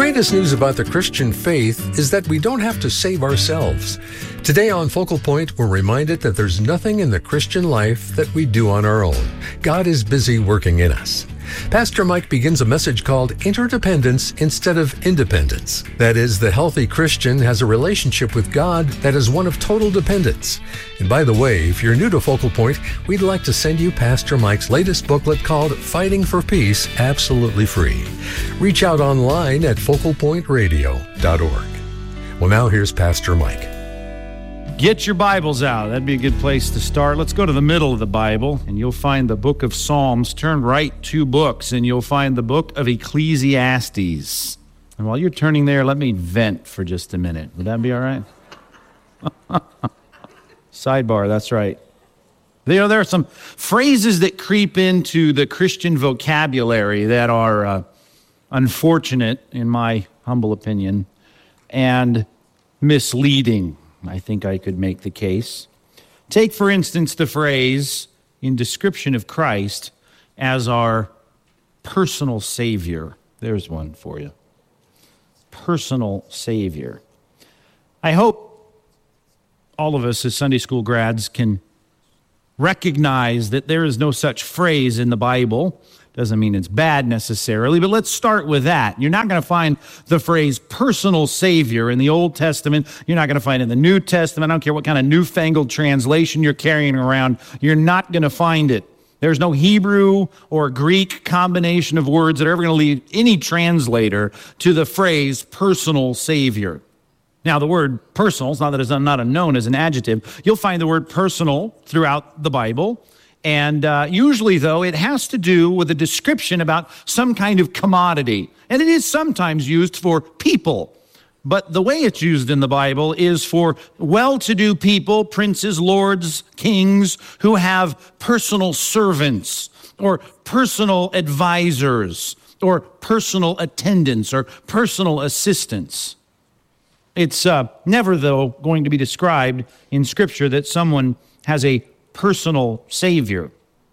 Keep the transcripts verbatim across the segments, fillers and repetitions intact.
greatest news about the Christian faith is that we don't have to save ourselves. Today on Focal Point, we're reminded that there's nothing in the Christian life that we do on our own. God is busy working in us. Pastor Mike begins a message called Interdependence Instead of Independence. That is, the healthy Christian has a relationship with God that is one of total dependence. And by the way, if you're new to Focal Point, we'd like to send you Pastor Mike's latest booklet called Fighting for Peace, absolutely free. Reach out online at focal point radio dot org. Well, now here's Pastor Mike. Get your Bibles out. That'd be a good place to start. Let's go to the middle of the Bible, and you'll find the book of Psalms. Turn right two books, and you'll find the book of Ecclesiastes. And while you're turning there, let me vent for just a minute. Would that be all right? Sidebar, that's right. You know, there are some phrases that creep into the Christian vocabulary that are uh, unfortunate, in my humble opinion, and misleading. I think I could make the case. Take, for instance, the phrase in description of Christ as our personal Savior. There's one for you. Personal Savior. I hope all of us as Sunday school grads can recognize that there is no such phrase in the Bible. Doesn't mean it's bad necessarily, but let's start with that. You're not going to find the phrase personal Savior in the Old Testament. You're not going to find it in the New Testament. I don't care what kind of newfangled translation you're carrying around. You're not going to find it. There's no Hebrew or Greek combination of words that are ever going to lead any translator to the phrase personal Savior. Now, the word personal, it's not that it's not known as an adjective. You'll find the word personal throughout the Bible. And uh, usually, though, it has to do with a description about some kind of commodity. And it is sometimes used for people. But the way it's used in the Bible is for well-to-do people, princes, lords, kings, who have personal servants or personal advisors or personal attendants or personal assistants. It's uh, never, though, going to be described in Scripture that someone has a personal Savior.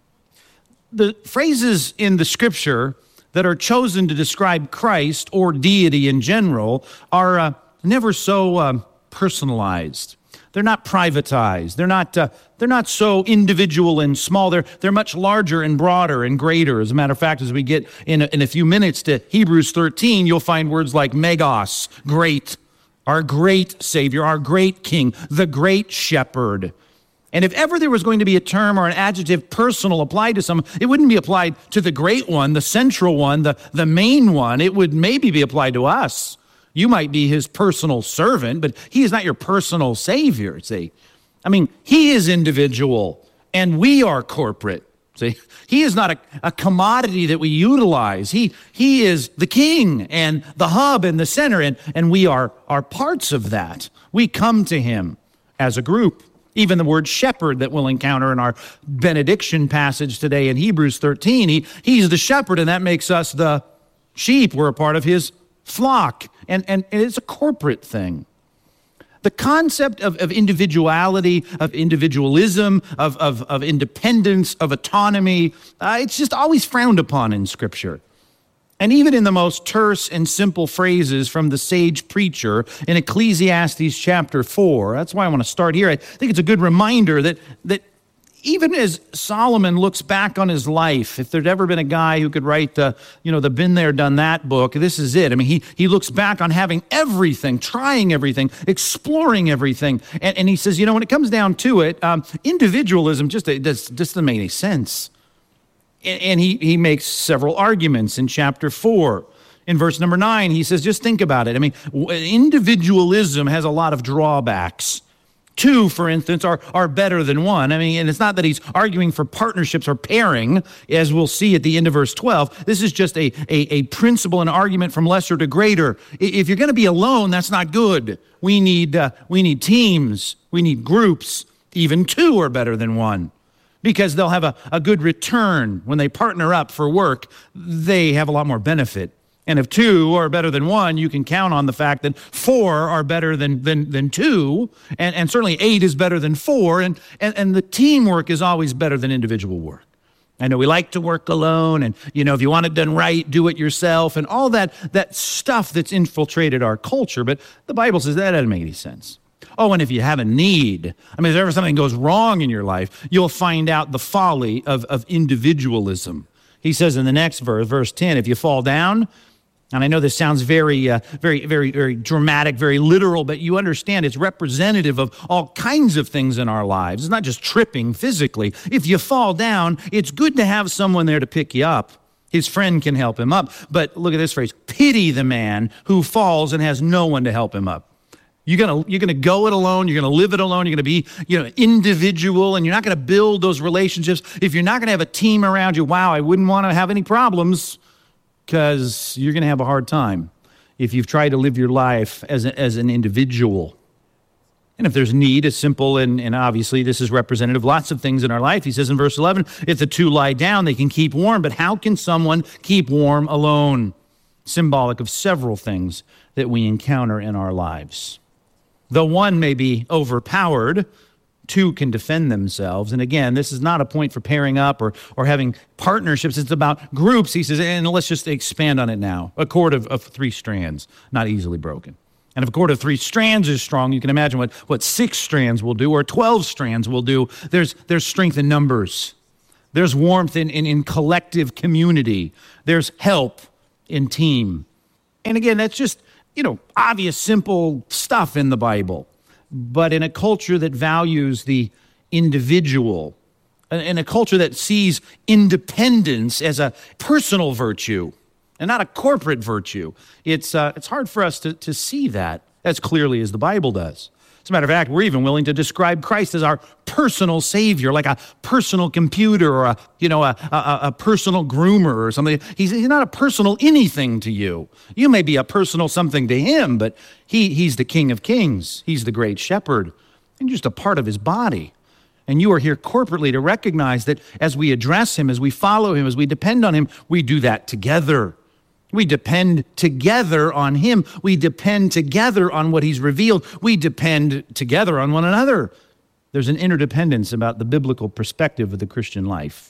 The phrases in the Scripture that are chosen to describe Christ or deity in general are uh, never so uh, personalized. They're not privatized. They're not. Uh, they're not so individual and small. They're they're much larger and broader and greater. As a matter of fact, as we get in a, in a few minutes to Hebrews thirteen, you'll find words like megas, great, our great Savior, our great King, the great Shepherd. And if ever there was going to be a term or an adjective personal applied to someone, it wouldn't be applied to the great one, the central one, the, the main one. It would maybe be applied to us. You might be his personal servant, but he is not your personal Savior, see. I mean, he is individual, and we are corporate, see. He is not a, a commodity that we utilize. He, he is the king and the hub and the center, and, and we are, are parts of that. We come to him as a group. Even the word shepherd that we'll encounter in our benediction passage today in Hebrews thirteen, he, he's the shepherd, and that makes us the sheep. We're a part of his flock, and, and, and it's a corporate thing. The concept of, of individuality, of individualism, of, of, of independence, of autonomy, uh, it's just always frowned upon in Scripture. And even in the most terse and simple phrases from the sage preacher in Ecclesiastes chapter four, that's why I want to start here. I think it's a good reminder that, that even as Solomon looks back on his life, if there'd ever been a guy who could write the, you know, the Been There, Done That book, this is it. I mean, he, he looks back on having everything, trying everything, exploring everything. And, and he says, you know, when it comes down to it, um, individualism just, it just doesn't make any sense. And he, he makes several arguments in chapter four. In verse number nine, he says, just think about it. I mean, individualism has a lot of drawbacks. Two, for instance, are, are better than one. I mean, and it's not that he's arguing for partnerships or pairing, as we'll see at the end of verse twelve. This is just a, a, a principle, an argument from lesser to greater. If you're going to be alone, that's not good. We need, uh, we need teams. We need groups. Even two are better than one, because they'll have a, a good return. When they partner up for work, they have a lot more benefit. And if two are better than one, you can count on the fact that four are better than than, than two, and, and certainly eight is better than four, and, and, and the teamwork is always better than individual work. I know we like to work alone, and, you know, if you want it done right, do it yourself, and all that, that stuff that's infiltrated our culture. But the Bible says that doesn't make any sense. Oh, and if you have a need, I mean, if ever something goes wrong in your life, you'll find out the folly of, of individualism. He says in the next verse, verse ten, if you fall down, and I know this sounds very, uh, very, very, very dramatic, very literal, but you understand it's representative of all kinds of things in our lives. It's not just tripping physically. If you fall down, it's good to have someone there to pick you up. His friend can help him up. But look at this phrase, pity the man who falls and has no one to help him up. You're gonna you're gonna go it alone. You're gonna live it alone. You're gonna be you know individual, and you're not gonna build those relationships. If you're not gonna have a team around you, wow, I wouldn't want to have any problems, because you're gonna have a hard time if you've tried to live your life as a, as an individual. And if there's need, it's simple, and, and obviously this is representative of lots of things in our life. He says in verse eleven, if the two lie down, they can keep warm. But how can someone keep warm alone? Symbolic of several things that we encounter in our lives. Though one may be overpowered, two can defend themselves. And again, this is not a point for pairing up or, or having partnerships. It's about groups, he says, and let's just expand on it now. A cord of, of three strands, not easily broken. And if a cord of three strands is strong, you can imagine what, what six strands will do or twelve strands will do. There's, there's strength in numbers. There's warmth in, in, in collective community. There's help in team. And again, that's just, you know, obvious, simple stuff in the Bible. But in a culture that values the individual, in a culture that sees independence as a personal virtue and not a corporate virtue, it's uh, it's hard for us to, to see that as clearly as the Bible does. As a matter of fact, we're even willing to describe Christ as our personal savior, like a personal computer or a, you know, a, a, a personal groomer or something. He's, he's not a personal anything to you. You may be a personal something to him, but he, he's the King of Kings. He's the great shepherd and just a part of his body. And you are here corporately to recognize that as we address him, as we follow him, as we depend on him, we do that together. We depend together on him. We depend together on what he's revealed. We depend together on one another. There's an interdependence about the biblical perspective of the Christian life.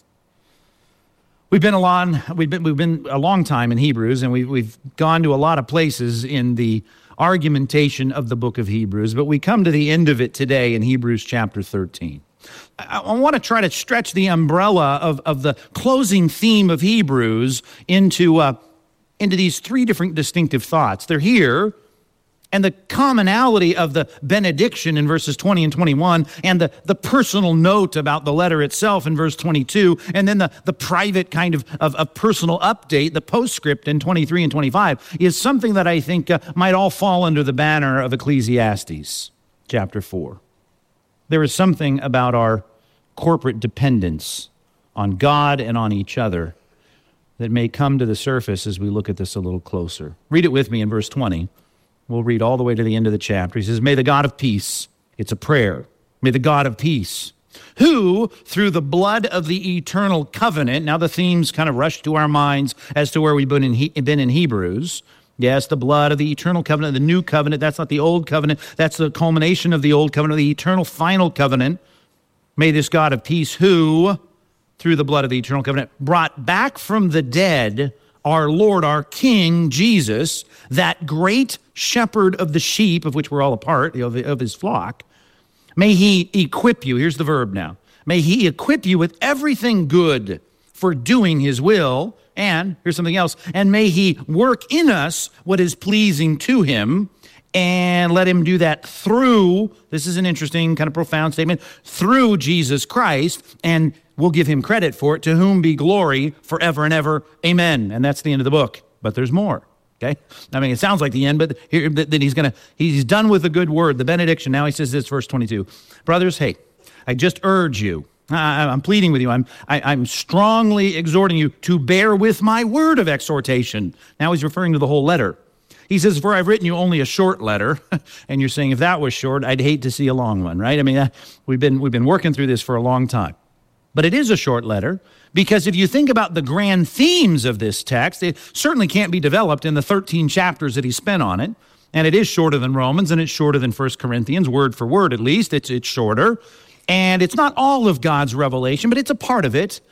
We've been a long, we've been, we've been a long time in Hebrews, and we've, we've gone to a lot of places in the argumentation of the book of Hebrews, but we come to the end of it today in Hebrews chapter thirteen. I, I want to try to stretch the umbrella of, of the closing theme of Hebrews into uh, into these three different distinctive thoughts. They're here, and the commonality of the benediction in verses twenty and twenty-one, and the, the personal note about the letter itself in verse twenty-two, and then the, the private kind of, of, of personal update, the postscript in twenty-three and twenty-five, is something that I think uh, might all fall under the banner of Ecclesiastes chapter four. There is something about our corporate dependence on God and on each other that may come to the surface as we look at this a little closer. Read it with me in verse twenty. We'll read all the way to the end of the chapter. He says, may the God of peace, it's a prayer, may the God of peace, who through the blood of the eternal covenant, now the themes kind of rush to our minds as to where we've been in, he, been in Hebrews. Yes, the blood of the eternal covenant, the new covenant, that's not the old covenant, that's the culmination of the old covenant, the eternal final covenant. May this God of peace, who through the blood of the eternal covenant, brought back from the dead our Lord, our King, Jesus, that great shepherd of the sheep, of which we're all a part, of, of his flock. May he equip you, here's the verb now, may he equip you with everything good for doing his will, and, here's something else, and may he work in us what is pleasing to him, and let him do that through, this is an interesting kind of profound statement, through Jesus Christ, and we'll give him credit for it, to whom be glory forever and ever. Amen. And that's the end of the book. But there's more. Okay? I mean, it sounds like the end, but here that he's going to, he's done with the good word, the benediction. Now he says this, verse twenty-two. Brothers, hey, I just urge you, I, I'm pleading with you, I'm, I, I'm strongly exhorting you to bear with my word of exhortation. Now he's referring to the whole letter. He says, for I've written you only a short letter, and you're saying if that was short, I'd hate to see a long one, right? I mean, uh, we've been we've been working through this for a long time. But it is a short letter, because if you think about the grand themes of this text, it certainly can't be developed in the thirteen chapters that he spent on it. And it is shorter than Romans, and it's shorter than First Corinthians, word for word at least. It's, it's shorter. And it's not all of God's revelation, but it's a part of it.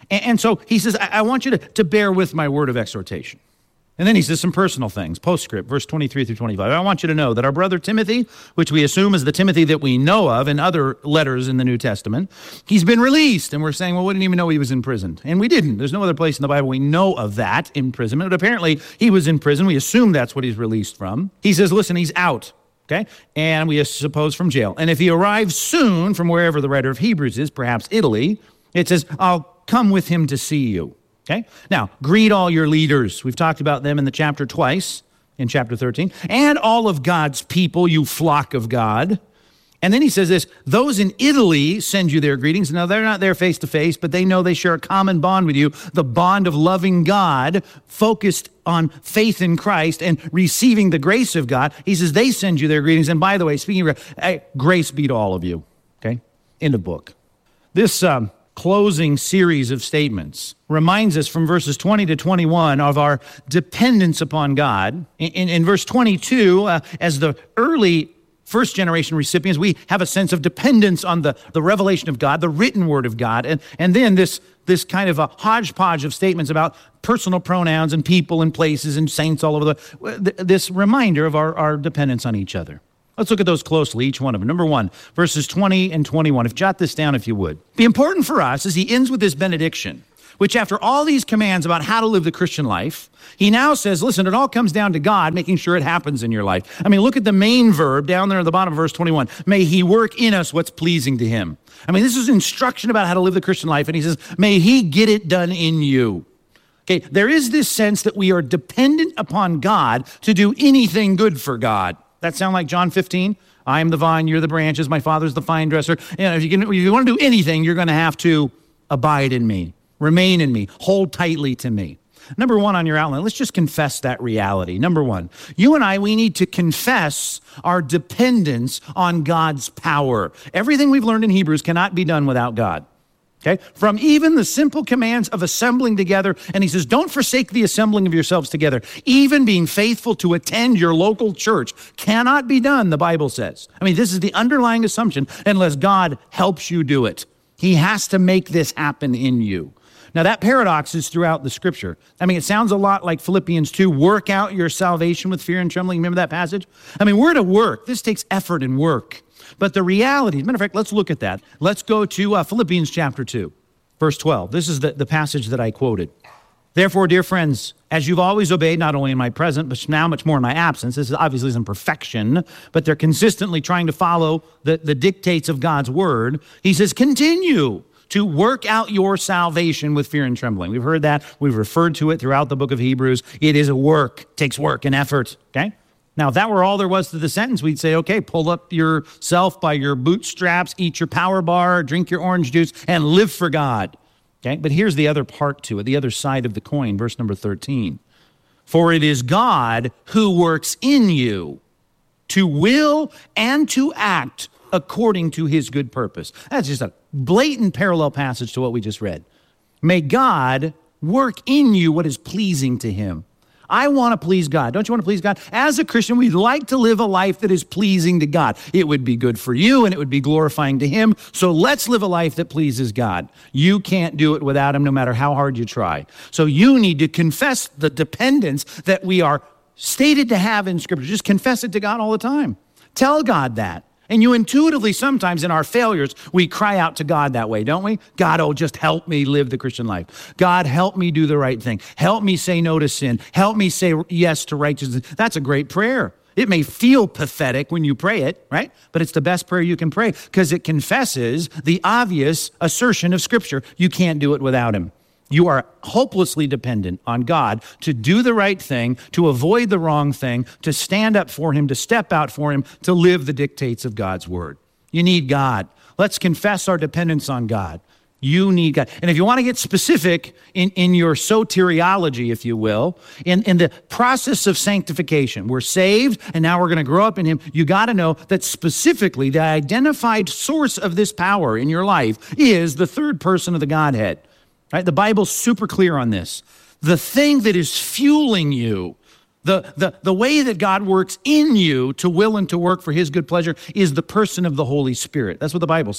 And, and so he says, I, I want you to, to bear with my word of exhortation. And then he says some personal things, postscript, verse twenty-three through twenty-five. I want you to know that our brother Timothy, which we assume is the Timothy that we know of in other letters in the New Testament, he's been released. And we're saying, well, we didn't even know he was imprisoned. And we didn't. There's no other place in the Bible we know of that imprisonment. But apparently he was in prison. We assume that's what he's released from. He says, listen, he's out. Okay, and we suppose from jail. And if he arrives soon from wherever the writer of Hebrews is, perhaps Italy, it says, I'll come with him to see you. Okay, now greet all your leaders. We've talked about them in the chapter twice, in chapter thirteen, and all of God's people, you flock of God. And then he says this, those in Italy send you their greetings. Now, they're not there face to face, but they know they share a common bond with you, the bond of loving God, focused on faith in Christ and receiving the grace of God. He says they send you their greetings. And by the way, speaking of hey, grace be to all of you, okay, in the book. This um, closing series of statements reminds us from verses twenty to twenty-one of our dependence upon God. In, in, in verse twenty-two, uh, as the early first generation recipients, we have a sense of dependence on the, the revelation of God, the written word of God. And, and then this, this kind of a hodgepodge of statements about personal pronouns and people and places and saints all over the, this reminder of our, our dependence on each other. Let's look at those closely, each one of them. Number one, verses twenty and twenty-one. If jot this down if you would. The important for us is he ends with this benediction, which after all these commands about how to live the Christian life, he now says, listen, it all comes down to God making sure it happens in your life. I mean, look at the main verb down there at the bottom of verse twenty-one. May he work in us what's pleasing to him. I mean, this is instruction about how to live the Christian life, and he says, may he get it done in you. Okay, there is this sense that we are dependent upon God to do anything good for God. That sound like John fifteen? I am the vine, you're the branches, my Father's the vine dresser. You know, if you, can, if you want to do anything, you're going to have to abide in me. Remain in me. Hold tightly to me. Number one on your outline, let's just confess that reality. Number one, you and I, we need to confess our dependence on God's power. Everything we've learned in Hebrews cannot be done without God. Okay? From even the simple commands of assembling together, and he says, don't forsake the assembling of yourselves together. Even being faithful to attend your local church cannot be done, the Bible says. I mean, this is the underlying assumption, unless God helps you do it. He has to make this happen in you. Now, that paradox is throughout the scripture. I mean, it sounds a lot like Philippians two, work out your salvation with fear and trembling. Remember that passage? I mean, we're to work. This takes effort and work. But the reality, as a matter of fact, let's look at that. Let's go to uh, Philippians chapter two, verse twelve. This is the, the passage that I quoted. Therefore, dear friends, as you've always obeyed, not only in my present, but now much more in my absence, this is obviously isn't perfection, but they're consistently trying to follow the, the dictates of God's word. He says, continue to work out your salvation with fear and trembling. We've heard that. We've referred to it throughout the book of Hebrews. It is a work. It takes work and effort, okay? Now, if that were all there was to the sentence, we'd say, okay, pull up yourself by your bootstraps, eat your power bar, drink your orange juice, and live for God, okay? But here's the other part to it, the other side of the coin, verse number thirteen. For it is God who works in you to will and to act according to his good purpose. That's just a blatant parallel passage to what we just read. May God work in you what is pleasing to him. I want to please God. Don't you want to please God? As a Christian, we'd like to live a life that is pleasing to God. It would be good for you and it would be glorifying to him. So let's live a life that pleases God. You can't do it without him no matter how hard you try. So you need to confess the dependence that we are stated to have in Scripture. Just confess it to God all the time. Tell God that. And you intuitively, sometimes in our failures, we cry out to God that way, don't we? God, oh, just help me live the Christian life. God, help me do the right thing. Help me say no to sin. Help me say yes to righteousness. That's a great prayer. It may feel pathetic when you pray it, right? But it's the best prayer you can pray because it confesses the obvious assertion of Scripture. You can't do it without him. You are hopelessly dependent on God to do the right thing, to avoid the wrong thing, to stand up for him, to step out for him, to live the dictates of God's word. You need God. Let's confess our dependence on God. You need God. And if you want to get specific in, in your soteriology, if you will, in, in the process of sanctification, we're saved and now we're going to grow up in him. You got to know that specifically the identified source of this power in your life is the third person of the Godhead. Right? The Bible's super clear on this. The thing that is fueling you, the, the, the way that God works in you to will and to work for his good pleasure is the person of the Holy Spirit. That's what the Bible says.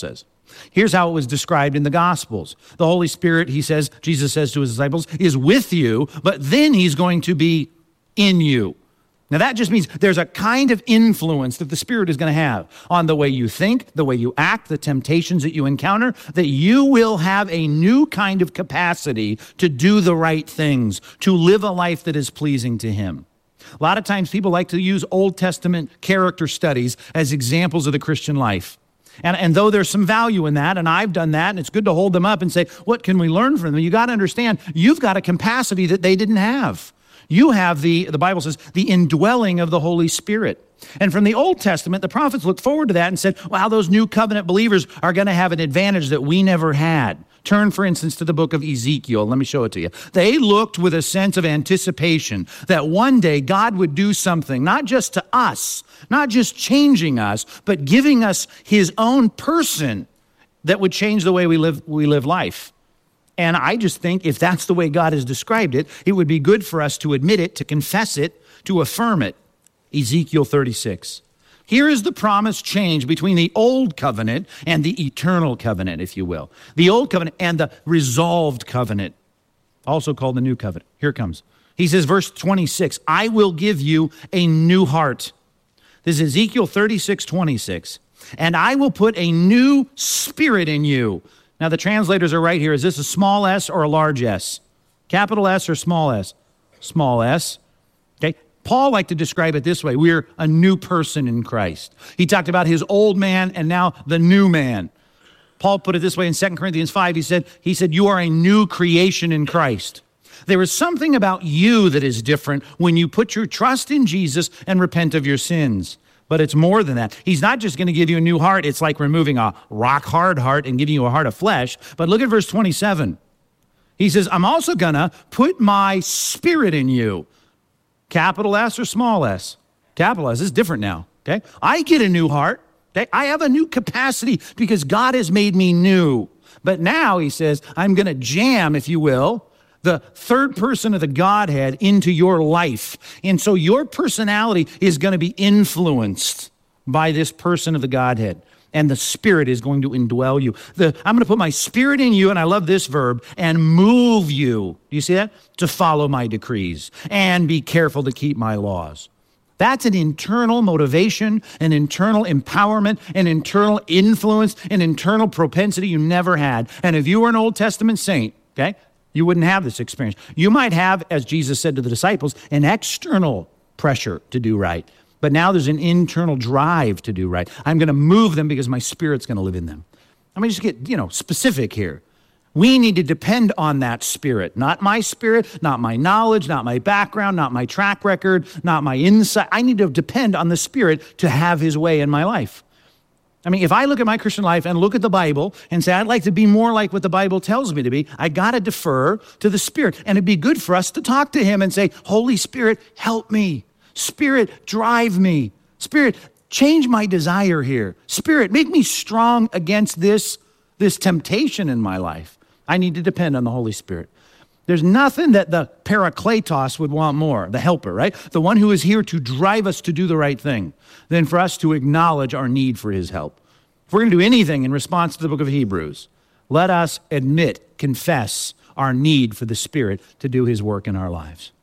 Here's how it was described in the Gospels. The Holy Spirit, he says, Jesus says to his disciples, is with you, but then he's going to be in you. Now that just means there's a kind of influence that the Spirit is going to have on the way you think, the way you act, the temptations that you encounter, that you will have a new kind of capacity to do the right things, to live a life that is pleasing to him. A lot of times people like to use Old Testament character studies as examples of the Christian life. And, and though there's some value in that, and I've done that, and it's good to hold them up and say, what can we learn from them? You got to understand, you've got a capacity that they didn't have. You have the, the Bible says, the indwelling of the Holy Spirit. And from the Old Testament, the prophets looked forward to that and said, wow, those new covenant believers are going to have an advantage that we never had. Turn, for instance, to the book of Ezekiel. Let me show it to you. They looked with a sense of anticipation that one day God would do something, not just to us, not just changing us, but giving us his own person that would change the way we live, we live life. And I just think if that's the way God has described it, it would be good for us to admit it, to confess it, to affirm it. Ezekiel thirty-six. Here is the promised change between the old covenant and the eternal covenant, if you will. The old covenant and the resolved covenant, also called the new covenant. Here it comes. He says, verse twenty-six, I will give you a new heart. This is Ezekiel thirty-six, twenty-six. And I will put a new spirit in you. Now, the translators are right here. Is this a small s or a large s? Capital S or small s? Small s. Okay. Paul liked to describe it this way. We're a new person in Christ. He talked about his old man and now the new man. Paul put it this way in Second Corinthians five. He said, he said, you are a new creation in Christ. There is something about you that is different when you put your trust in Jesus and repent of your sins. But it's more than that. He's not just going to give you a new heart. It's like removing a rock-hard heart and giving you a heart of flesh. But look at verse twenty-seven. He says, I'm also going to put my spirit in you. Capital S or small s? Capital S is different now, okay? I get a new heart. Okay? I have a new capacity because God has made me new. But now, he says, I'm going to jam, if you will, the third person of the Godhead into your life. And so your personality is going to be influenced by this person of the Godhead. And the Spirit is going to indwell you. The, I'm going to put my Spirit in you, and I love this verb, and move you. Do you see that? To follow my decrees and be careful to keep my laws. That's an internal motivation, an internal empowerment, an internal influence, an internal propensity you never had. And if you were an Old Testament saint, okay, you wouldn't have this experience. You might have, as Jesus said to the disciples, an external pressure to do right. But now there's an internal drive to do right. I'm going to move them because my Spirit's going to live in them. I'm going to just get, you know, specific here. We need to depend on that Spirit, not my spirit, not my knowledge, not my background, not my track record, not my insight. I need to depend on the Spirit to have his way in my life. I mean, if I look at my Christian life and look at the Bible and say, I'd like to be more like what the Bible tells me to be, I got to defer to the Spirit. And it'd be good for us to talk to him and say, Holy Spirit, help me. Spirit, drive me. Spirit, change my desire here. Spirit, make me strong against this, this temptation in my life. I need to depend on the Holy Spirit. There's nothing that the Parakletos would want more, the helper, right? The one who is here to drive us to do the right thing, than for us to acknowledge our need for his help. If we're going to do anything in response to the book of Hebrews, let us admit, confess our need for the Spirit to do his work in our lives.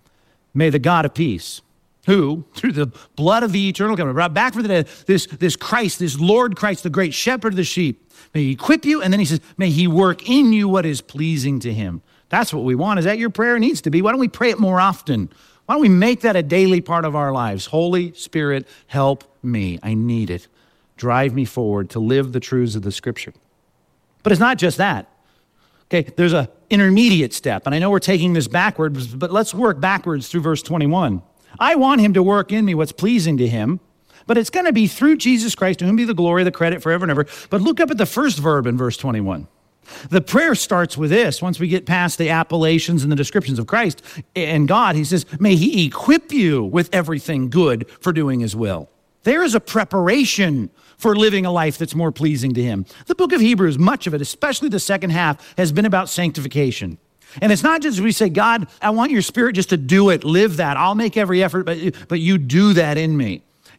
May the God of peace, who, through the blood of the eternal covenant, brought back from the dead this, this Christ, this Lord Christ, the great shepherd of the sheep, may he equip you, and then he says, may he work in you what is pleasing to him. That's what we want. Is that your prayer? It needs to be. Why don't we pray it more often? Why don't we make that a daily part of our lives? Holy Spirit, help me. I need it. Drive me forward to live the truths of the Scripture. But it's not just that. Okay, there's an intermediate step, and I know we're taking this backwards, but let's work backwards through verse twenty-one. I want him to work in me what's pleasing to him, but it's going to be through Jesus Christ, to whom be the glory, the credit forever and ever. But look up at the first verb in verse twenty-one. The prayer starts with this. Once we get past the appellations and the descriptions of Christ and God, he says, may he equip you with everything good for doing his will. There is a preparation for living a life that's more pleasing to him. The book of Hebrews, much of it, especially the second half, has been about sanctification. And it's not just we say, God, I want your Spirit just to do it, live that. I'll make every effort, but, but you do that in me.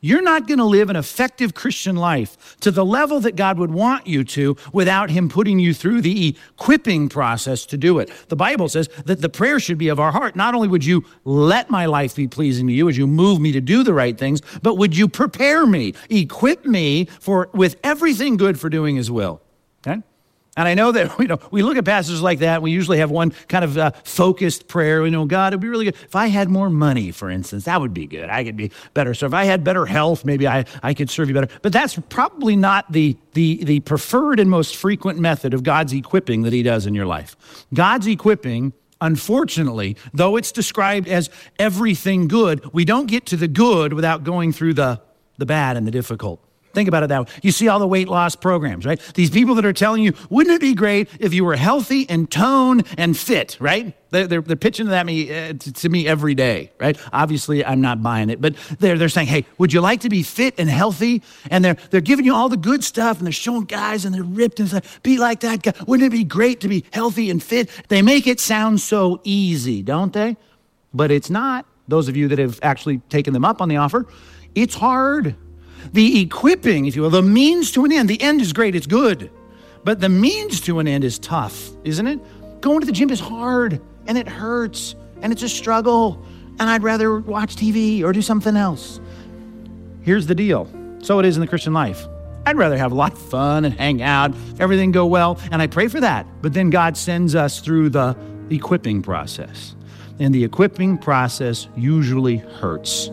You're not going to live an effective Christian life to the level that God would want you to without him putting you through the equipping process to do it. The Bible says that the prayer should be of our heart. Not only would you let my life be pleasing to you as you move me to do the right things, but would you prepare me, equip me for with everything good for doing his will. Okay? And I know that, you know, we look at passages like that, we usually have one kind of uh, focused prayer. You know, God, it'd be really good. If I had more money, for instance, that would be good. I could be better. So if I had better health, maybe I, I could serve you better. But that's probably not the, the, the preferred and most frequent method of God's equipping that he does in your life. God's equipping, unfortunately, though it's described as everything good, we don't get to the good without going through the, the bad and the difficult. Think about it that way. You see all the weight loss programs, right? These people that are telling you, wouldn't it be great if you were healthy and toned and fit, right? They're, they're, they're pitching that me, uh, to, to me every day, right? Obviously, I'm not buying it, but they're, they're saying, hey, would you like to be fit and healthy? And they're, they're giving you all the good stuff, and they're showing guys, and they're ripped, and it's like, be like that guy. Wouldn't it be great to be healthy and fit? They make it sound so easy, don't they? But it's not. Those of you that have actually taken them up on the offer, it's hard. The equipping, if you will, the means to an end. The end is great, it's good. But the means to an end is tough, isn't it? Going to the gym is hard, and it hurts, and it's a struggle, and I'd rather watch T V or do something else. Here's the deal. So it is in the Christian life. I'd rather have a lot of fun and hang out, everything go well, and I pray for that. But then God sends us through the equipping process. And the equipping process usually hurts.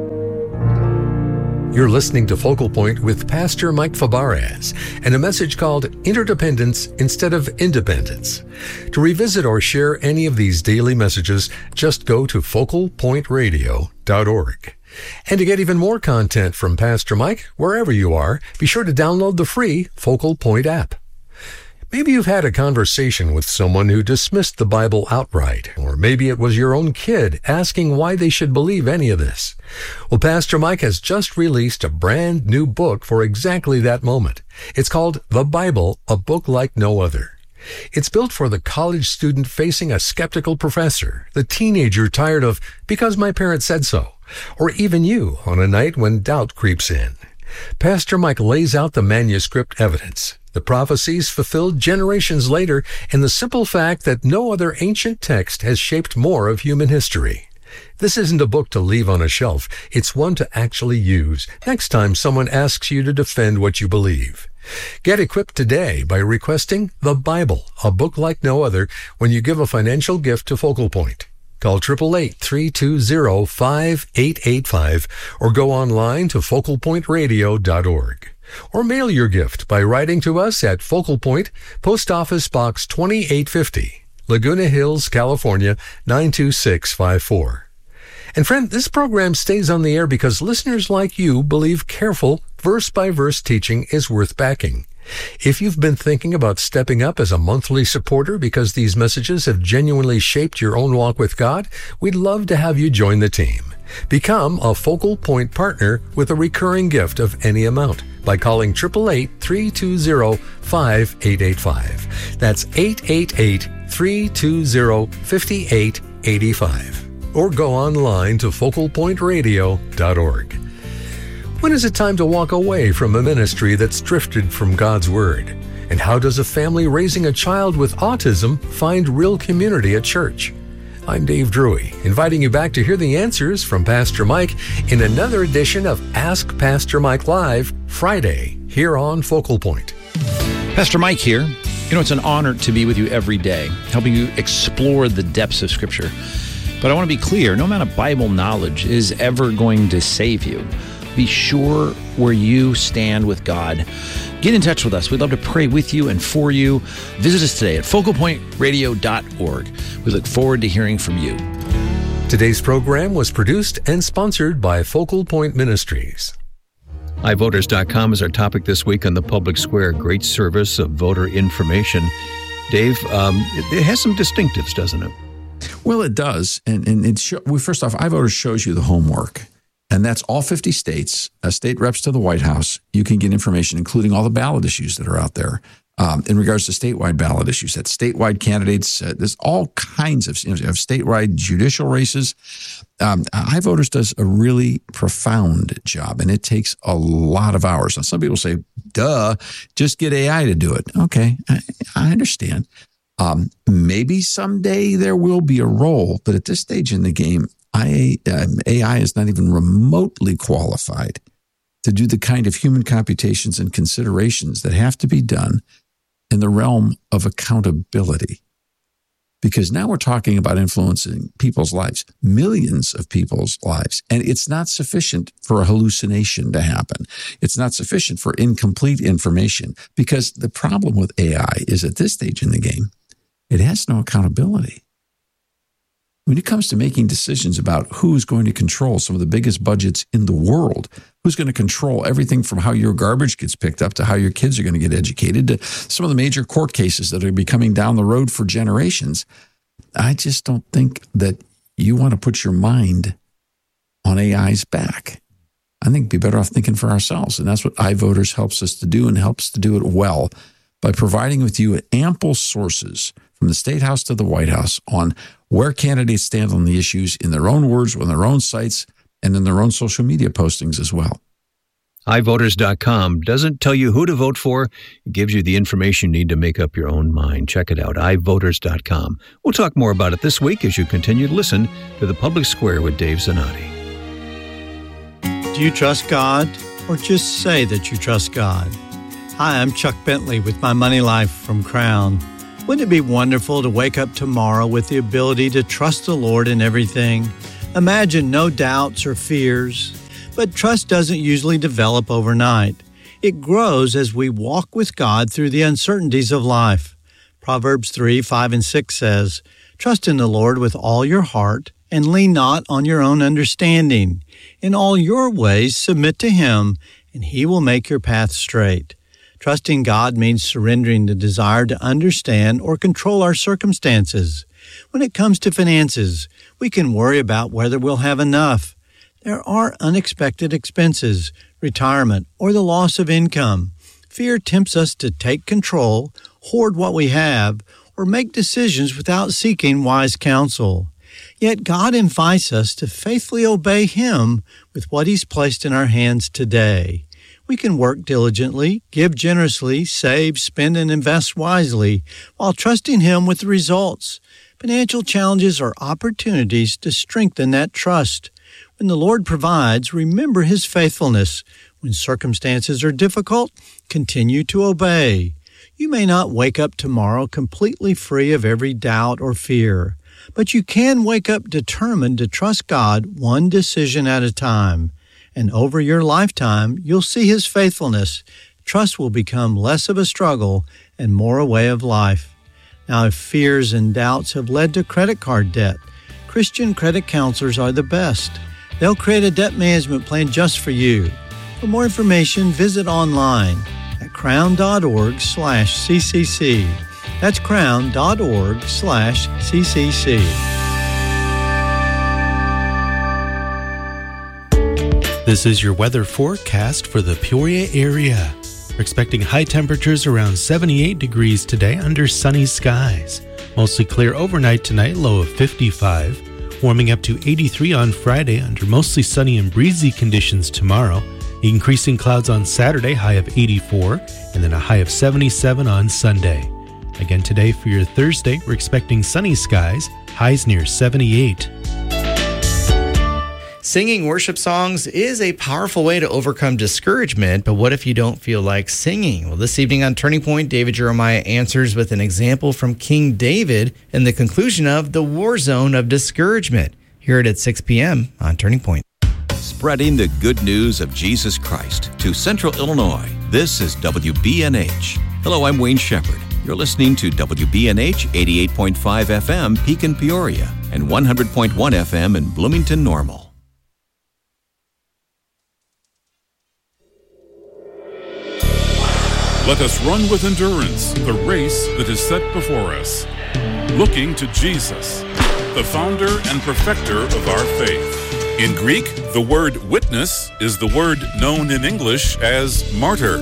You're listening to Focal Point with Pastor Mike Fabarez and a message called Interdependence Instead of Independence. To revisit or share any of these daily messages, just go to focal point radio dot org. And to get even more content from Pastor Mike, wherever you are, be sure to download the free Focal Point app. Maybe you've had a conversation with someone who dismissed the Bible outright, or maybe it was your own kid asking why they should believe any of this. Well, Pastor Mike has just released a brand new book for exactly that moment. It's called The Bible, A Book Like No Other. It's built for the college student facing a skeptical professor, the teenager tired of because my parents said so, or even you on a night when doubt creeps in. Pastor Mike lays out the manuscript evidence, the prophecies fulfilled generations later, and the simple fact that no other ancient text has shaped more of human history. This isn't a book to leave on a shelf. It's one to actually use next time someone asks you to defend what you believe. Get equipped today by requesting The Bible, A Book Like No Other, when you give a financial gift to Focal Point. Call eight eight eight, three two zero, five eight eight five or go online to focal point radio dot org. Or mail your gift by writing to us at Focal Point, Post Office Box twenty-eight fifty, Laguna Hills, California, nine two six five four. And friend, this program stays on the air because listeners like you believe careful, verse-by-verse teaching is worth backing. If you've been thinking about stepping up as a monthly supporter because these messages have genuinely shaped your own walk with God, we'd love to have you join the team. Become a Focal Point partner with a recurring gift of any amount by calling eight eight eight, three two zero, five eight eight five. That's eight eight eight, three two zero, five eight eight five. Or go online to focal point radio dot org. When is it time to walk away from a ministry that's drifted from God's Word? And how does a family raising a child with autism find real community at church? I'm Dave Drury, inviting you back to hear the answers from Pastor Mike in another edition of Ask Pastor Mike Live, Friday, here on Focal Point. Pastor Mike here. You know, it's an honor to be with you every day, helping you explore the depths of Scripture. But I want to be clear, no amount of Bible knowledge is ever going to save you. Be sure where you stand with God. Get in touch with us. We'd love to pray with you and for you. Visit us today at focal point radio dot org. We look forward to hearing from you. Today's program was produced and sponsored by Focal Point Ministries. i voters dot com is our topic this week on the Public Square. Great service of voter information. Dave, um, it, it has some distinctives, doesn't it? Well, it does. And, and it show, well, first off, iVoters shows you the homework. And that's all fifty states, uh, state reps to the White House. You can get information, including all the ballot issues that are out there. Um, in regards to statewide ballot issues, that statewide candidates, uh, there's all kinds of, you know, you have statewide judicial races. Um, iVoters does a really profound job, and it takes a lot of hours. Now, some people say, duh, just get A I to do it. Okay, I, I understand. Um, maybe someday there will be a role, but at this stage in the game, I, uh, A I is not even remotely qualified to do the kind of human computations and considerations that have to be done in the realm of accountability. Because now we're talking about influencing people's lives, millions of people's lives, and it's not sufficient for a hallucination to happen. It's not sufficient for incomplete information, because the problem with A I is at this stage in the game, it has no accountability. When it comes to making decisions about who's going to control some of the biggest budgets in the world, who's going to control everything from how your garbage gets picked up to how your kids are going to get educated, to some of the major court cases that are going to be coming down the road for generations, I just don't think that you want to put your mind on A I's back. I think we'd be better off thinking for ourselves. And that's what iVoters helps us to do, and helps to do it well by providing with you ample sources from the State House to the White House on where candidates stand on the issues in their own words, on their own sites, and in their own social media postings as well. i voters dot com doesn't tell you who to vote for. It gives you the information you need to make up your own mind. Check it out, i voters dot com. We'll talk more about it this week as you continue to listen to The Public Square with Dave Zanotti. Do you trust God, or just say that you trust God? Hi, I'm Chuck Bentley with My Money Life from Crown. Wouldn't it be wonderful to wake up tomorrow with the ability to trust the Lord in everything? Imagine no doubts or fears. But trust doesn't usually develop overnight. It grows as we walk with God through the uncertainties of life. Proverbs three, five, and six says, "Trust in the Lord with all your heart, and lean not on your own understanding. In all your ways submit to Him, and He will make your path straight." Trusting God means surrendering the desire to understand or control our circumstances. When it comes to finances, we can worry about whether we'll have enough. There are unexpected expenses, retirement, or the loss of income. Fear tempts us to take control, hoard what we have, or make decisions without seeking wise counsel. Yet God invites us to faithfully obey Him with what He's placed in our hands today. We can work diligently, give generously, save, spend, and invest wisely, while trusting Him with the results. Financial challenges are opportunities to strengthen that trust. When the Lord provides, remember His faithfulness. When circumstances are difficult, continue to obey. You may not wake up tomorrow completely free of every doubt or fear, but you can wake up determined to trust God one decision at a time. And over your lifetime, you'll see His faithfulness. Trust will become less of a struggle and more a way of life. Now, if fears and doubts have led to credit card debt, Christian credit counselors are the best. They'll create a debt management plan just for you. For more information, visit online at crown.org slash ccc. That's crown.org slash ccc. This is your weather forecast for the Peoria area. We're expecting high temperatures around seventy-eight degrees today under sunny skies. Mostly clear overnight tonight, low of fifty-five. Warming up to eighty-three on Friday under mostly sunny and breezy conditions tomorrow. Increasing clouds on Saturday, high of eighty-four, and then a high of seventy-seven on Sunday. Again today for your Thursday, we're expecting sunny skies, highs near seventy-eight. Singing worship songs is a powerful way to overcome discouragement, but what if you don't feel like singing? Well, this evening on Turning Point, David Jeremiah answers with an example from King David and the conclusion of the war zone of discouragement. Hear it at six p.m. on Turning Point. Spreading the good news of Jesus Christ to Central Illinois. This is W B N H. Hello, I'm Wayne Shepherd. You're listening to W B N H eighty-eight point five F M, Pekin, Peoria, and one hundred point one F M in Bloomington, Normal. Let us run with endurance the race that is set before us, looking to Jesus, the founder and perfecter of our faith. In Greek, the word witness is the word known in English as martyr.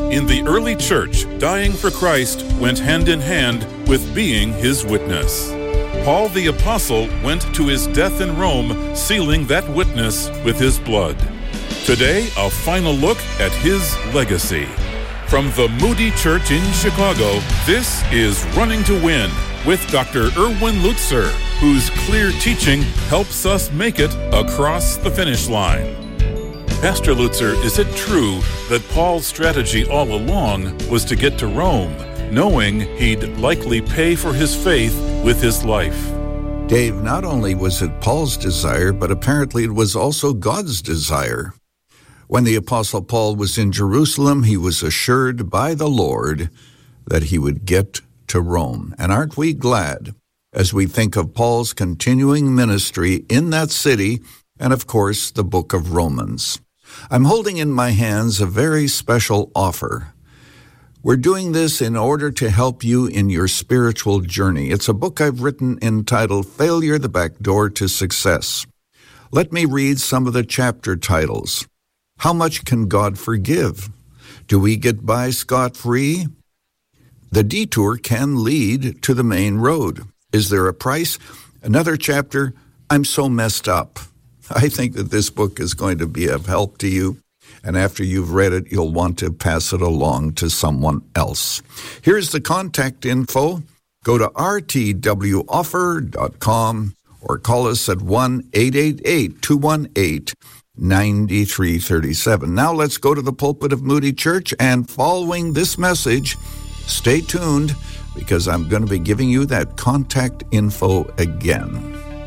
In the early church, dying for Christ went hand in hand with being his witness. Paul the Apostle went to his death in Rome, sealing that witness with his blood. Today, a final look at his legacy. From the Moody Church in Chicago, this is Running to Win with Doctor Erwin Lutzer, whose clear teaching helps us make it across the finish line. Pastor Lutzer, is it true that Paul's strategy all along was to get to Rome, knowing he'd likely pay for his faith with his life? Dave, not only was it Paul's desire, but apparently it was also God's desire. When the Apostle Paul was in Jerusalem, he was assured by the Lord that he would get to Rome. And aren't we glad as we think of Paul's continuing ministry in that city and, of course, the book of Romans? I'm holding in my hands a very special offer. We're doing this in order to help you in your spiritual journey. It's a book I've written entitled Failure, the Back Door to Success. Let me read some of the chapter titles. How much can God forgive? Do we get by scot-free? The detour can lead to the main road. Is there a price? Another chapter, I'm so messed up. I think that this book is going to be of help to you, and after you've read it, you'll want to pass it along to someone else. Here's the contact info. Go to r t w offer dot com or call us at one eight eight eight, two one eight, nine three three seven. Now let's go to the pulpit of Moody Church, and following this message, stay tuned because I'm going to be giving you that contact info again.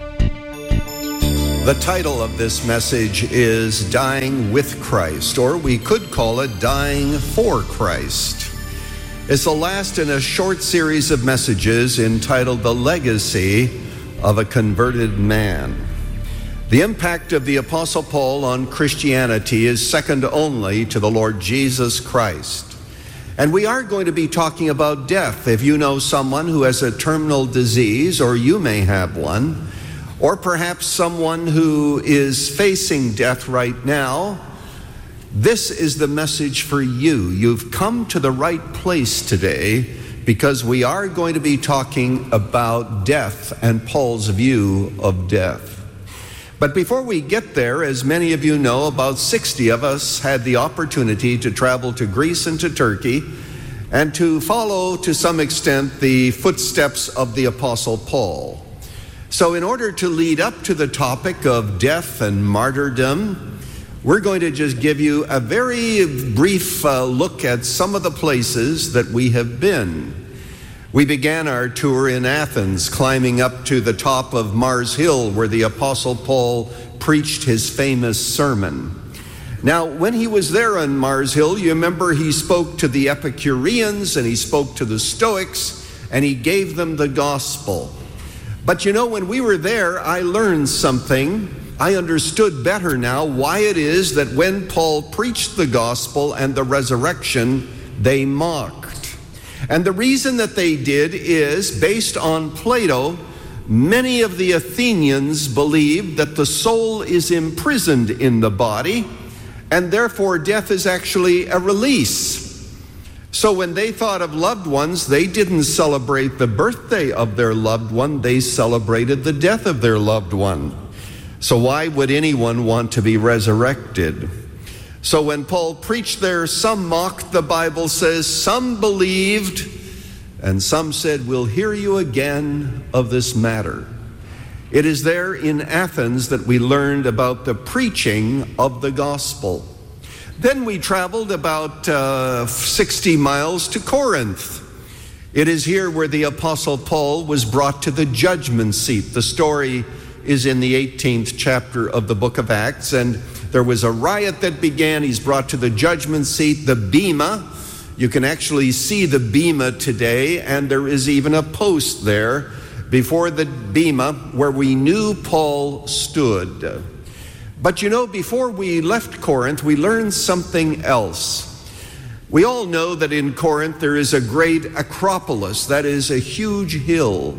The title of this message is Dying with Christ, or we could call it Dying for Christ. It's the last in a short series of messages entitled The Legacy of a Converted Man. The impact of the Apostle Paul on Christianity is second only to the Lord Jesus Christ. And we are going to be talking about death. If you know someone who has a terminal disease, or you may have one, or perhaps someone who is facing death right now, this is the message for you. You've come to the right place today because we are going to be talking about death and Paul's view of death. But before we get there, as many of you know, about sixty of us had the opportunity to travel to Greece and to Turkey and to follow, to some extent, the footsteps of the Apostle Paul. So in order to lead up to the topic of death and martyrdom, we're going to just give you a very brief uh, look at some of the places that we have been. We began our tour in Athens, climbing up to the top of Mars Hill, where the Apostle Paul preached his famous sermon. Now, when he was there on Mars Hill, you remember he spoke to the Epicureans and he spoke to the Stoics, and he gave them the gospel. But you know, when we were there, I learned something. I understood better now why it is that when Paul preached the gospel and the resurrection, they mocked. And the reason that they did is, based on Plato, many of the Athenians believed that the soul is imprisoned in the body, and therefore death is actually a release. So when they thought of loved ones, they didn't celebrate the birthday of their loved one, they celebrated the death of their loved one. So why would anyone want to be resurrected? So when Paul preached there, some mocked, the Bible says, some believed, and some said, we'll hear you again of this matter. It is there in Athens that we learned about the preaching of the gospel. Then we traveled about uh, sixty miles to Corinth. It is here where the Apostle Paul was brought to the judgment seat. The story is in the eighteenth chapter of the book of Acts, and there was a riot that began. He's brought to the judgment seat, the bema. You can actually see the bema today, and there is even a post there before the bema where we knew Paul stood. But you know, before we left Corinth, we learned something else. We all know that in Corinth there is a great Acropolis, that is a huge hill.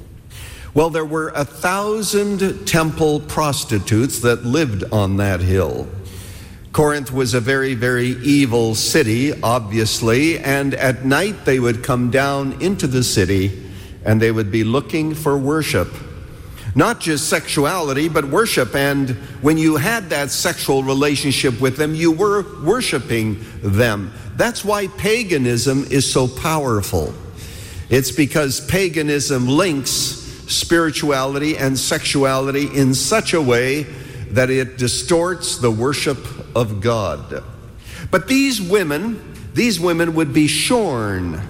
Well, there were a thousand temple prostitutes that lived on that hill. Corinth was a very, very evil city, obviously, and at night they would come down into the city and they would be looking for worship. Not just sexuality, but worship. And when you had that sexual relationship with them, you were worshiping them. That's why paganism is so powerful. It's because paganism links spirituality and sexuality in such a way that it distorts the worship of God. But these women, these women would be shorn.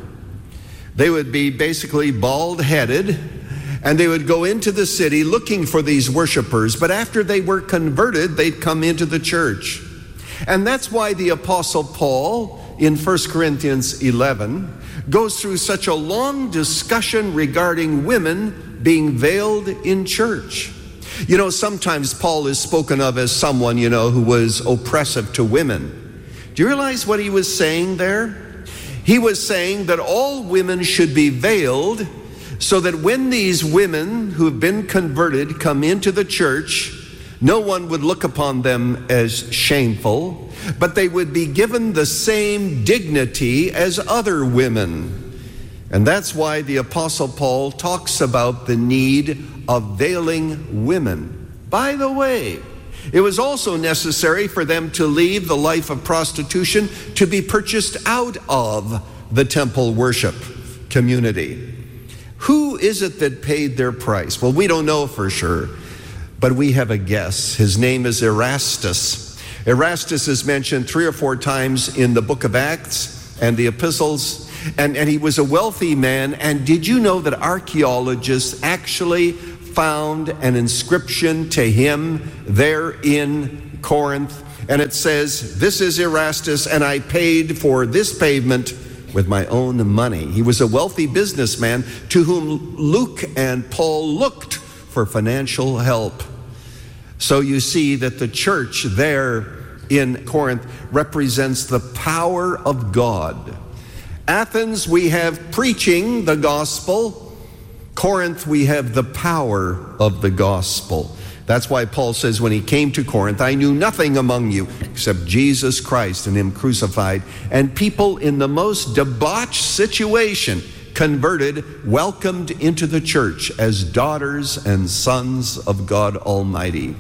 They would be basically bald-headed, and they would go into the city looking for these worshipers. But after they were converted, they'd come into the church. And that's why the Apostle Paul in First Corinthians eleven goes through such a long discussion regarding women being veiled in church. You know, sometimes Paul is spoken of as someone, you know, who was oppressive to women. Do you realize what he was saying there? He was saying that all women should be veiled so that when these women who have been converted come into the church, no one would look upon them as shameful, but they would be given the same dignity as other women. And that's why the Apostle Paul talks about the need of veiling women. By the way, it was also necessary for them to leave the life of prostitution to be purchased out of the temple worship community. Who is it that paid their price? Well, we don't know for sure, but we have a guess. His name is Erastus. Erastus is mentioned three or four times in the book of Acts and the epistles. And, and he was a wealthy man. And did you know that archaeologists actually found an inscription to him there in Corinth? And it says, "This is Erastus, and I paid for this pavement with my own money." He was a wealthy businessman to whom Luke and Paul looked for financial help. So you see that the church there in Corinth represents the power of God. Athens, we have preaching the gospel. Corinth, we have the power of the gospel. That's why Paul says when he came to Corinth, "I knew nothing among you except Jesus Christ and him crucified." And people in the most debauched situation, converted, welcomed into the church as daughters and sons of God Almighty.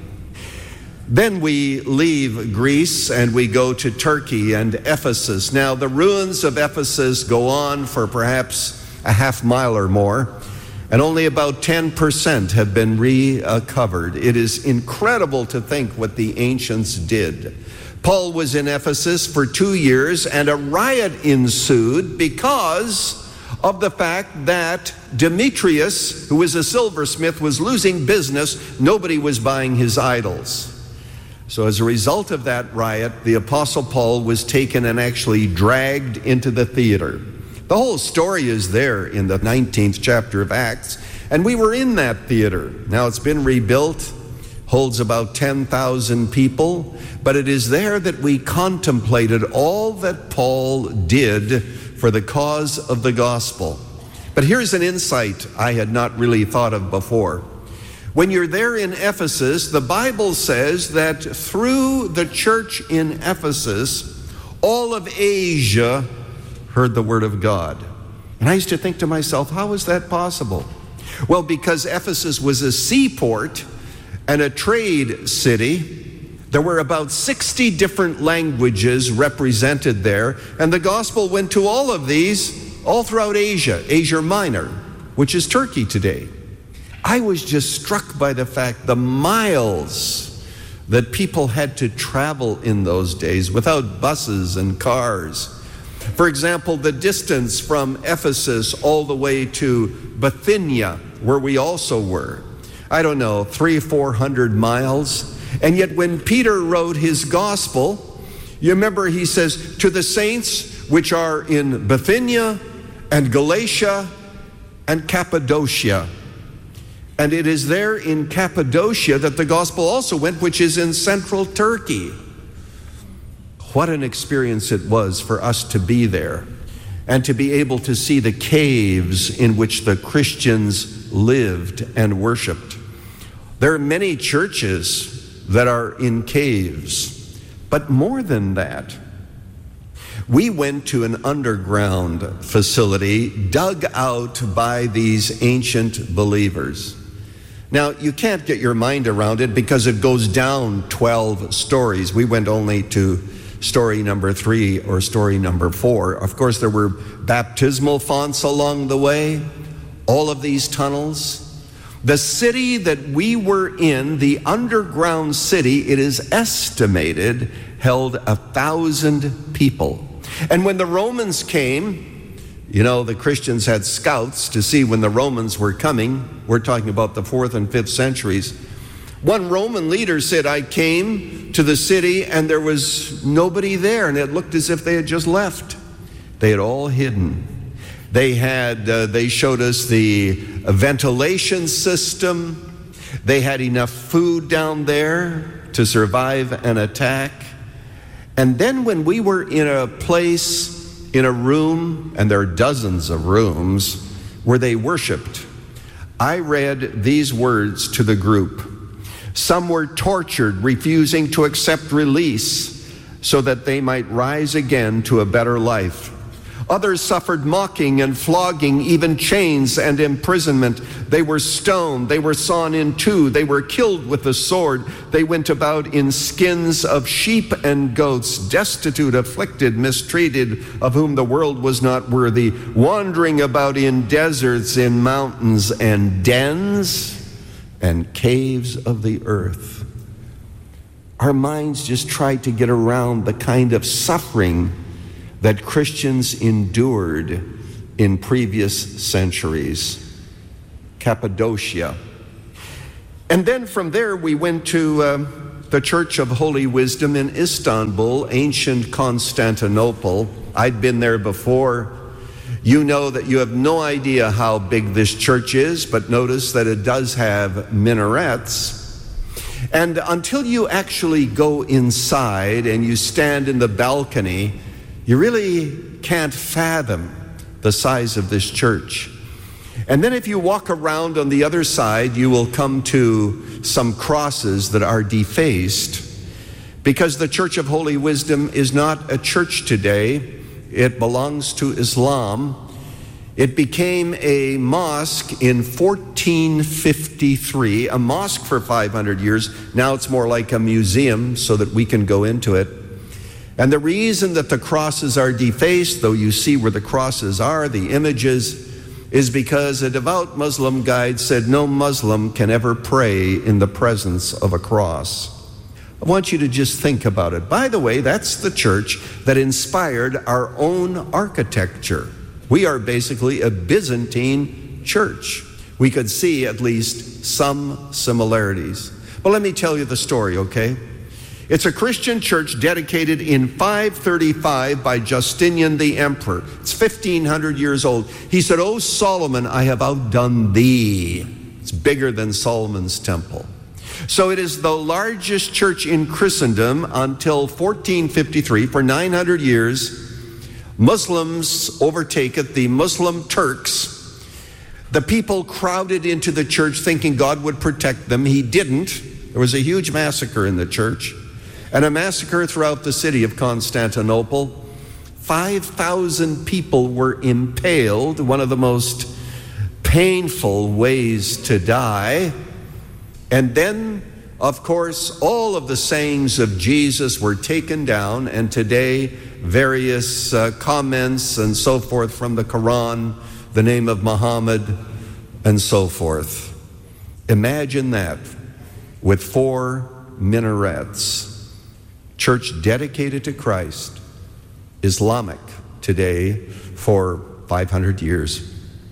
Then we leave Greece and we go to Turkey and Ephesus. Now, the ruins of Ephesus go on for perhaps a half mile or more, and only about ten percent have been recovered. It is incredible to think what the ancients did. Paul was in Ephesus for two years, and a riot ensued because of the fact that Demetrius, who was a silversmith, was losing business. Nobody was buying his idols. So as a result of that riot, the Apostle Paul was taken and actually dragged into the theater. The whole story is there in the nineteenth chapter of Acts, and we were in that theater. Now it's been rebuilt, holds about ten thousand people, but it is there that we contemplated all that Paul did for the cause of the gospel. But here's an insight I had not really thought of before. When you're there in Ephesus, the Bible says that through the church in Ephesus, all of Asia heard the word of God. And I used to think to myself, how is that possible? Well, because Ephesus was a seaport and a trade city, there were about sixty different languages represented there, and the gospel went to all of these all throughout Asia, Asia Minor, which is Turkey today. I was just struck by the fact the miles that people had to travel in those days without buses and cars. For example, the distance from Ephesus all the way to Bithynia, where we also were, I don't know, three, four hundred miles. And yet when Peter wrote his gospel, you remember he says, "To the saints which are in Bithynia and Galatia and Cappadocia." And it is there in Cappadocia that the gospel also went, which is in central Turkey. What an experience it was for us to be there and to be able to see the caves in which the Christians lived and worshiped. There are many churches that are in caves. But more than that, we went to an underground facility dug out by these ancient believers. Now, you can't get your mind around it because it goes down twelve stories. We went only to story number three or story number four. Of course, there were baptismal fonts along the way, all of these tunnels. The city that we were in, the underground city, it is estimated, held a thousand people. And when the Romans came, you know, the Christians had scouts to see when the Romans were coming. We're talking about the fourth and fifth centuries. One Roman leader said, I came to the city and there was nobody there, and it looked as if they had just left. They had all hidden. They had, uh, they showed us the ventilation system. They had enough food down there to survive an attack. And then when we were in a place, in a room, and there are dozens of rooms where they worshiped, I read these words to the group. Some were tortured, refusing to accept release so that they might rise again to a better life. Others suffered mocking and flogging, even chains and imprisonment. They were stoned, they were sawn in two, they were killed with the sword. They went about in skins of sheep and goats, destitute, afflicted, mistreated, of whom the world was not worthy, wandering about in deserts, in mountains and dens and caves of the earth. Our minds just try to get around the kind of suffering that Christians endured in previous centuries. Cappadocia. And then from there we went to uh, the Church of Holy Wisdom in Istanbul, ancient Constantinople. I'd been there before. You know that you have no idea how big this church is, but notice that it does have minarets. And until you actually go inside and you stand in the balcony, you really can't fathom the size of this church. And then if you walk around on the other side, you will come to some crosses that are defaced, because the Church of Holy Wisdom is not a church today. It belongs to Islam. It became a mosque in fourteen fifty-three, a mosque for five hundred years. Now it's more like a museum so that we can go into it. And the reason that the crosses are defaced, though you see where the crosses are, the images, is because a devout Muslim guide said no Muslim can ever pray in the presence of a cross. I want you to just think about it. By the way, that's the church that inspired our own architecture. We are basically a Byzantine church. We could see at least some similarities. But let me tell you the story, okay? It's a Christian church dedicated in five thirty-five by Justinian the emperor. It's fifteen hundred years old. He said, "O Solomon, I have outdone thee." It's bigger than Solomon's temple. So it is the largest church in Christendom until fourteen fifty-three. For nine hundred years, Muslims overtake it, the Muslim Turks. The people crowded into the church thinking God would protect them. He didn't. There was a huge massacre in the church, and a massacre throughout the city of Constantinople. five thousand people were impaled, one of the most painful ways to die. And then, of course, all of the sayings of Jesus were taken down, and today various uh, comments and so forth from the Quran, the name of Muhammad, and so forth. Imagine that, with four minarets. Church dedicated to Christ, Islamic today for five hundred years.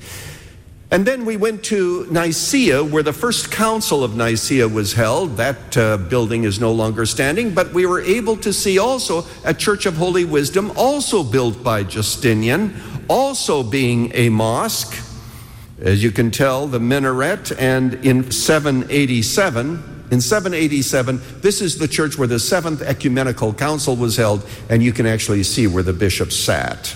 And then we went to Nicaea, where the first council of Nicaea was held. That uh, building is no longer standing, but we were able to see also a Church of Holy Wisdom, also built by Justinian, also being a mosque. As you can tell, the minaret, and in seven eighty-seven, in seven eighty-seven, this is the church where the Seventh Ecumenical Council was held, and you can actually see where the bishop sat.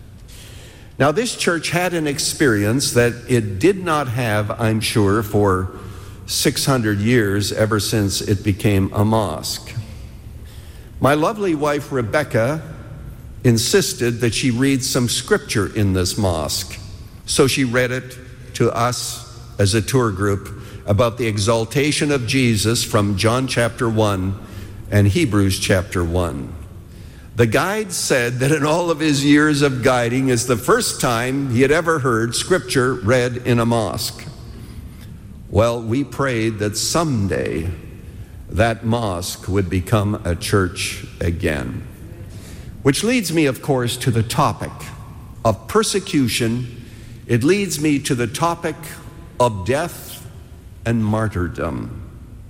Now, this church had an experience that it did not have, I'm sure, for six hundred years, ever since it became a mosque. My lovely wife, Rebecca, insisted that she read some scripture in this mosque. So she read it to us as a tour group about the exaltation of Jesus from John chapter one and Hebrews chapter one. The guide said that in all of his years of guiding, it's the first time he had ever heard scripture read in a mosque. Well, we prayed that someday that mosque would become a church again. Which leads me, of course, to the topic of persecution. It leads me to the topic of death and martyrdom.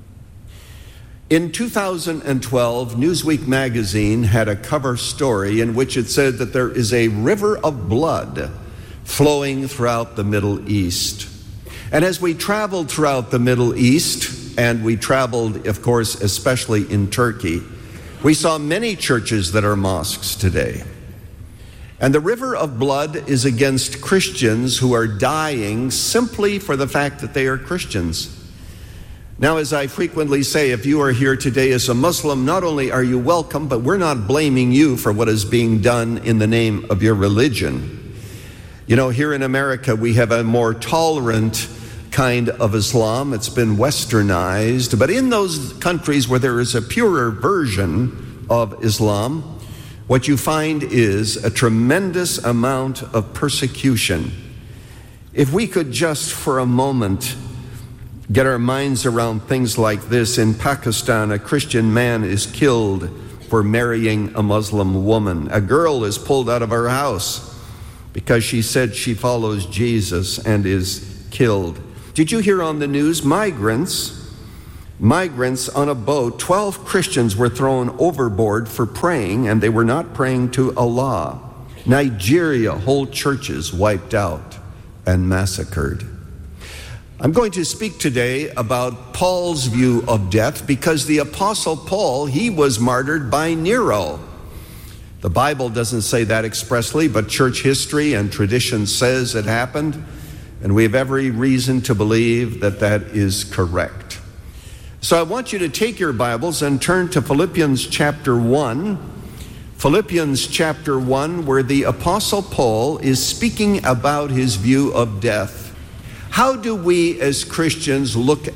In two thousand twelve, Newsweek magazine had a cover story in which it said that there is a river of blood flowing throughout the Middle East. And as we traveled throughout the Middle East, and we traveled, of course, especially in Turkey, we saw many churches that are mosques today. And the river of blood is against Christians who are dying simply for the fact that they are Christians. Now, as I frequently say, if you are here today as a Muslim, not only are you welcome, but we're not blaming you for what is being done in the name of your religion. You know, here in America, we have a more tolerant kind of Islam. It's been westernized. But in those countries where there is a purer version of Islam, what you find is a tremendous amount of persecution. If we could just for a moment get our minds around things like this. In Pakistan, a Christian man is killed for marrying a Muslim woman. A girl is pulled out of her house because she said she follows Jesus and is killed. Did you hear on the news, migrants, migrants on a boat, twelve Christians were thrown overboard for praying, and they were not praying to Allah. Nigeria, whole churches wiped out and massacred. I'm going to speak today about Paul's view of death because the Apostle Paul, he was martyred by Nero. The Bible doesn't say that expressly, but church history and tradition says it happened, and we have every reason to believe that that is correct. So I want you to take your Bibles and turn to Philippians chapter one. Philippians chapter one, where the Apostle Paul is speaking about his view of death. How do we as Christians look